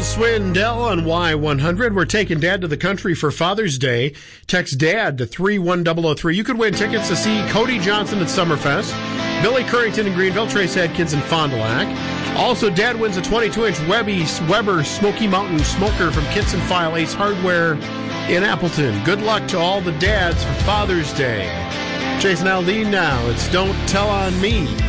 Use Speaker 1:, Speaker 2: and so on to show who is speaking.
Speaker 1: Swindell on Y100. We're taking Dad to the country for Father's Day. Text Dad to 31003. You could win tickets to see Cody Johnson at Summerfest, Billy Currington in Greenville, Trace Adkins in Fond du Lac. Also, Dad wins a 22-inch Weber Smoky Mountain smoker from Kits and File Ace Hardware in Appleton. Good luck to all the dads for Father's Day. Jason Aldean now. It's Don't Tell on Me.